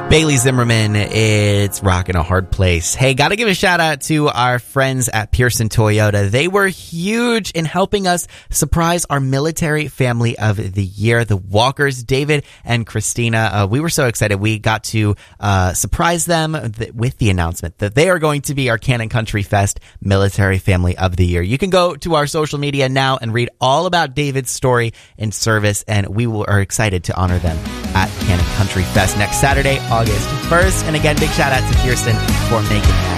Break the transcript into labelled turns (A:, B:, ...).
A: Bailey Zimmerman, it's rocking a hard place. Hey, gotta give a shout out to our friends at Pearson Toyota. They were huge in helping us surprise our military family of the year, the Walkers, David and Christina. We were so excited. We got to surprise them with the announcement that they are going to be our Cannon Country Fest Military Family of the Year. You can go to our social media now and read all about David's story in service, and we are excited to honor them at Cannon Country Fest next Saturday, August 1st. And again, big shout out to Pearson for making that